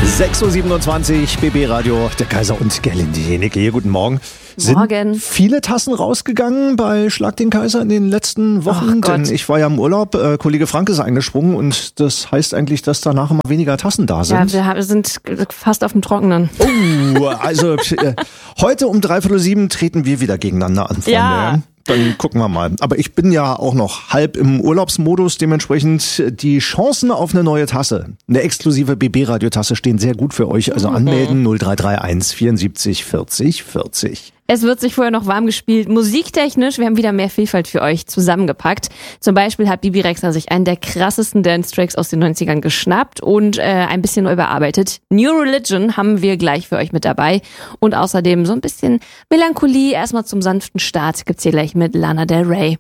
6.27 Uhr, BB Radio, der Kaiser und Gerlinde Jenecke hier. Guten Morgen. Morgen. Sind viele Tassen rausgegangen bei Schlag den Kaiser in den letzten Wochen? Denn ich war ja im Urlaub, Kollege Frank ist eingesprungen und das heißt eigentlich, dass danach immer weniger Tassen da sind. Ja, wir sind fast auf dem Trockenen. Oh, also heute um 6:45 treten wir wieder gegeneinander an, Freunde. Ja. Dann gucken wir mal. Aber ich bin ja auch noch halb im Urlaubsmodus, dementsprechend die Chancen auf eine neue Tasse, eine exklusive BB-Radio-Tasse stehen sehr gut für euch. Also anmelden 0331 74 40 40. Es wird sich vorher noch warm gespielt. Musiktechnisch, wir haben wieder mehr Vielfalt für euch zusammengepackt. Zum Beispiel hat Bibi Rexha sich einen der krassesten Dance-Tracks aus den 90ern geschnappt und ein bisschen überarbeitet. New Religion haben wir gleich für euch mit dabei. Und außerdem so ein bisschen Melancholie. Erstmal zum sanften Start gibt's hier gleich mit Lana Del Rey.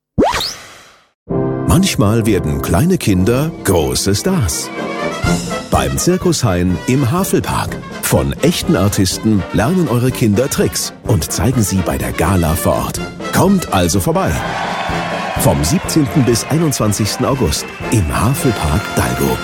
Manchmal werden kleine Kinder große Stars. Beim Circus Hein im Havelpark. Von echten Artisten lernen eure Kinder Tricks und zeigen sie bei der Gala vor Ort. Kommt also vorbei. Vom 17. bis 21. August im Havelpark Dalgo.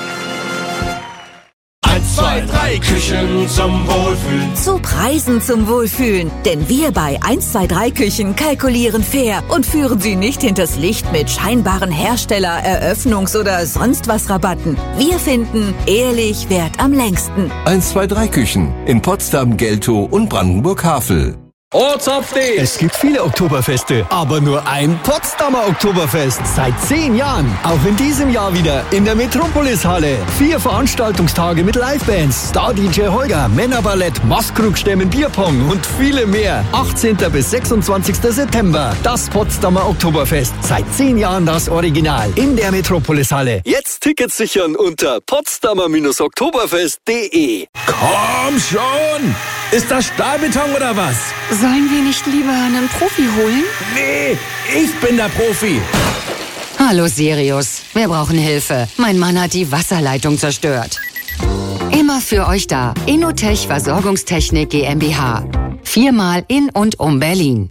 1, 2, 3 Küchen zum Wohlfühlen. Zu Preisen zum Wohlfühlen. Denn wir bei 123 Küchen kalkulieren fair und führen Sie nicht hinters Licht mit scheinbaren Hersteller-, Eröffnungs- oder sonst was Rabatten. Wir finden, ehrlich währt am längsten. 123 Küchen in Potsdam, Geltow und Brandenburg-Havel. Ortsupdate. Es gibt viele Oktoberfeste, aber nur ein Potsdamer Oktoberfest. Seit 10 Jahren. Auch in diesem Jahr wieder in der Metropolis-Halle. 4 Veranstaltungstage mit Livebands, Star-DJ Holger, Männerballett, Maskrug-Stemmen, Bierpong und viele mehr. 18. bis 26. September. Das Potsdamer Oktoberfest. Seit 10 Jahren das Original. In der Metropolis-Halle. Jetzt Tickets sichern unter potsdamer-oktoberfest.de. Komm schon! Ist das Stahlbeton oder was? Sollen wir nicht lieber einen Profi holen? Nee, ich bin der Profi. Hallo Sirius, wir brauchen Hilfe. Mein Mann hat die Wasserleitung zerstört. Immer für euch da. Innotech Versorgungstechnik GmbH. 4-mal in und um Berlin.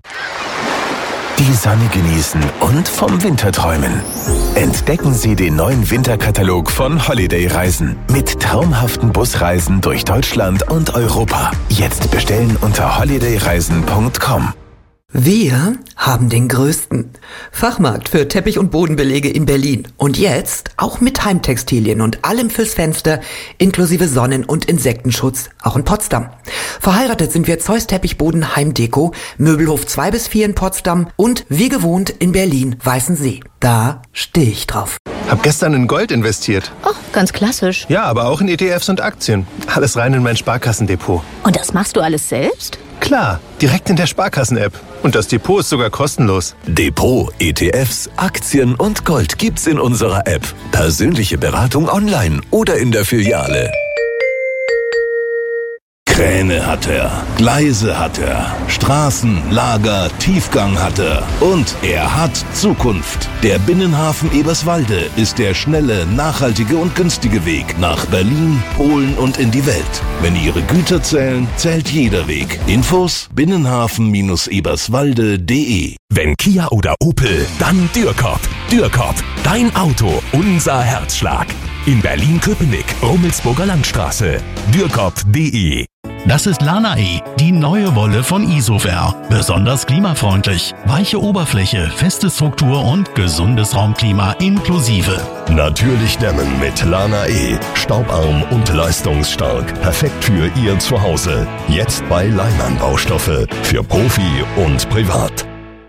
Die Sonne genießen und vom Winter träumen. Entdecken Sie den neuen Winterkatalog von Holiday Reisen mit traumhaften Busreisen durch Deutschland und Europa. Jetzt bestellen unter holidayreisen.com. Wir haben den größten Fachmarkt für Teppich- und Bodenbelege in Berlin. Und jetzt auch mit Heimtextilien und allem fürs Fenster, inklusive Sonnen- und Insektenschutz, auch in Potsdam. Verheiratet sind wir Zeus Teppichboden Heimdeko, Möbelhof 2 bis 4 in Potsdam und wie gewohnt in Berlin Weißensee. Da stehe ich drauf. Hab gestern in Gold investiert. Oh, ganz klassisch. Ja, aber auch in ETFs und Aktien. Alles rein in mein Sparkassendepot. Und das machst du alles selbst? Klar, direkt in der Sparkassen-App. Und das Depot ist sogar kostenlos. Depot, ETFs, Aktien und Gold gibt's in unserer App. Persönliche Beratung online oder in der Filiale. Kräne hat er, Gleise hat er, Straßen, Lager, Tiefgang hat er und er hat Zukunft. Der Binnenhafen Eberswalde ist der schnelle, nachhaltige und günstige Weg nach Berlin, Polen und in die Welt. Wenn Ihre Güter zählen, zählt jeder Weg. Infos binnenhafen-eberswalde.de. Wenn Kia oder Opel, dann Dürkop. Dürkop, dein Auto, unser Herzschlag. In Berlin-Köpenick, Rummelsburger Landstraße. Dürkop.de. Das ist Lana-E, die neue Wolle von Isover. Besonders klimafreundlich. Weiche Oberfläche, feste Struktur und gesundes Raumklima inklusive. Natürlich dämmen mit Lana-E. Staubarm und leistungsstark. Perfekt für Ihr Zuhause. Jetzt bei Leimann Baustoffe. Für Profi und Privat.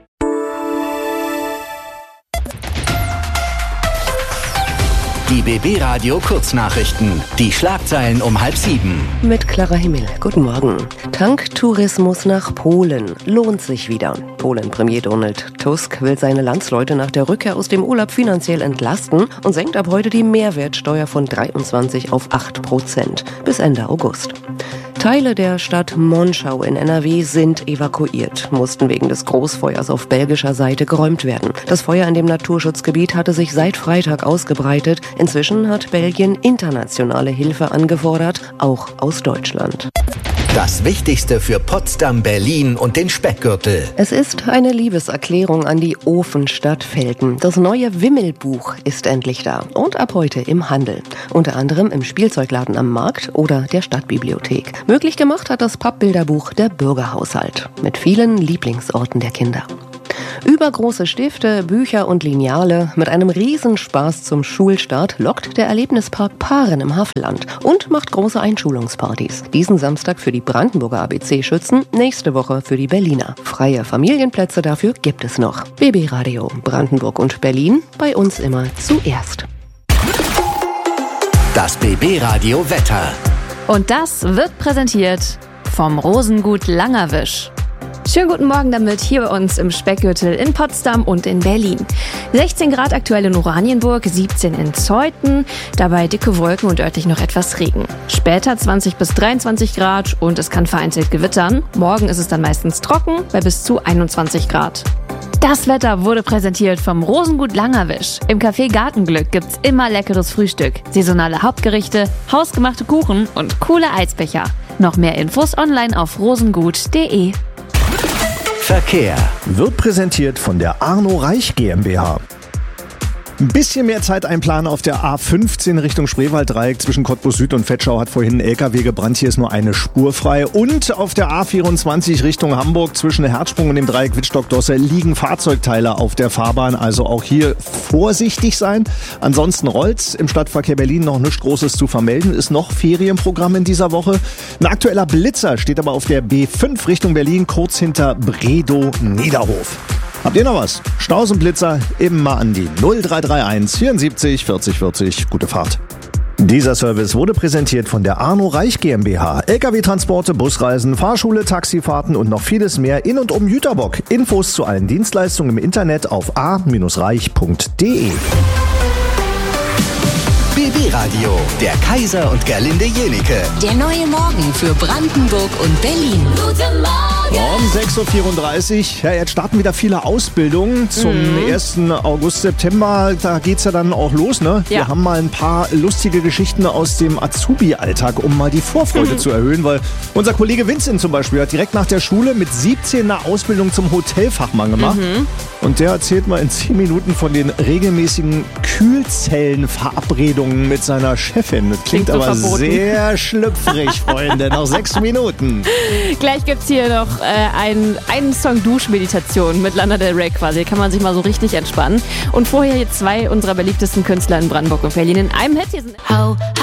Die BB Radio Kurznachrichten. Die Schlagzeilen um 6:30. Mit Clara Himmel. Guten Morgen. Tanktourismus nach Polen lohnt sich wieder. Polen-Premier Donald Tusk will seine Landsleute nach der Rückkehr aus dem Urlaub finanziell entlasten und senkt ab heute die Mehrwertsteuer von 23 auf 8% bis Ende August. Teile der Stadt Monschau in NRW sind evakuiert, mussten wegen des Großfeuers auf belgischer Seite geräumt werden. Das Feuer in dem Naturschutzgebiet hatte sich seit Freitag ausgebreitet. Inzwischen hat Belgien internationale Hilfe angefordert, auch aus Deutschland. Das Wichtigste für Potsdam, Berlin und den Speckgürtel. Es ist eine Liebeserklärung an die Ofenstadt Velten. Das neue Wimmelbuch ist endlich da und ab heute im Handel. Unter anderem im Spielzeugladen am Markt oder der Stadtbibliothek. Möglich gemacht hat das Pappbilderbuch der Bürgerhaushalt mit vielen Lieblingsorten der Kinder. Übergroße Stifte, Bücher und Lineale mit einem Riesenspaß zum Schulstart lockt der Erlebnispark Paaren im Havelland und macht große Einschulungspartys. Diesen Samstag für die Brandenburger ABC-Schützen, nächste Woche für die Berliner. Freie Familienplätze dafür gibt es noch. BB Radio Brandenburg und Berlin, bei uns immer zuerst. Das BB Radio Wetter. Und das wird präsentiert vom Rosengut Langerwisch. Schönen guten Morgen damit hier bei uns im Speckgürtel in Potsdam und in Berlin. 16 Grad aktuell in Oranienburg, 17 in Zeuthen, dabei dicke Wolken und örtlich noch etwas Regen. Später 20 bis 23 Grad und es kann vereinzelt gewittern. Morgen ist es dann meistens trocken bei bis zu 21 Grad. Das Wetter wurde präsentiert vom Rosengut Langerwisch. Im Café Gartenglück gibt's immer leckeres Frühstück, saisonale Hauptgerichte, hausgemachte Kuchen und coole Eisbecher. Noch mehr Infos online auf rosengut.de. Verkehr wird präsentiert von der Arno Reich GmbH. Ein bisschen mehr Zeit einplanen auf der A15 Richtung Spreewalddreieck zwischen Cottbus Süd und Vetschau hat vorhin ein LKW gebrannt. Hier ist nur eine Spur frei. Und auf der A24 Richtung Hamburg zwischen Herzsprung und dem Dreieck Wittstock-Dosse liegen Fahrzeugteile auf der Fahrbahn. Also auch hier vorsichtig sein. Ansonsten rollt's im Stadtverkehr Berlin noch nichts Großes zu vermelden. Ist noch Ferienprogramm in dieser Woche. Ein aktueller Blitzer steht aber auf der B5 Richtung Berlin, kurz hinter Bredow-Niederhof. Habt ihr noch was? Staus und Blitzer immer an die 0331 74 40 40. Gute Fahrt. Dieser Service wurde präsentiert von der Arno Reich GmbH. LKW-Transporte, Busreisen, Fahrschule, Taxifahrten und noch vieles mehr in und um Jüterbock. Infos zu allen Dienstleistungen im Internet auf a-reich.de. BB Radio, der Kaiser und Gerlinde Jenicke. Der neue Morgen für Brandenburg und Berlin. Guten Morgen! Morgen 6.34 Uhr. Ja, jetzt starten wieder viele Ausbildungen zum 1. August, September. Da geht's ja dann auch los, ne? Ja. Wir haben mal ein paar lustige Geschichten aus dem Azubi-Alltag, um mal die Vorfreude zu erhöhen, weil unser Kollege Vincent zum Beispiel hat direkt nach der Schule mit 17 eine Ausbildung zum Hotelfachmann gemacht. Und der erzählt mal in 10 Minuten von den regelmäßigen Kühlzellenverabredungen mit seiner Chefin. Das klingt so aber verboten. sehr schlüpfrig, Freunde. Noch 6 Minuten. Gleich gibt's hier noch einen Song Duschmeditation mit Lana Del Rey quasi. Kann man sich mal so richtig entspannen. Und vorher hier 2 unserer beliebtesten Künstler in Brandenburg und Berlin in einem Hit. Hier sind